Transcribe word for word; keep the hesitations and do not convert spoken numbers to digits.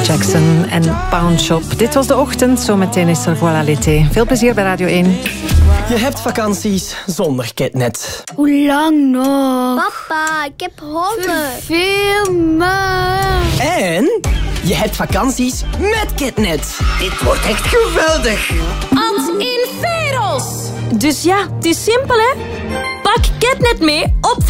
Jackson en Pound Shop. Dit was de ochtend, zometeen is er Voilà l'été. Veel plezier bij Radio één. Je hebt vakanties zonder Kidnet. Hoe lang nog? Papa, ik heb honger. Veel me. En je hebt vakanties met Kidnet. Dit wordt echt geweldig. Ad in Veros. Dus ja, het is simpel hè. Pak Kidnet mee op